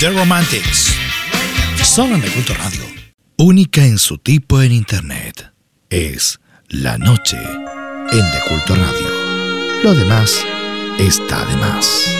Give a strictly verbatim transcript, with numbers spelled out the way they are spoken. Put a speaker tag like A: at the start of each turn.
A: The Romantics. Solo en The Culto Radio. Única en su tipo en Internet. Es La Noche en The Culto Radio. Lo demás está de más.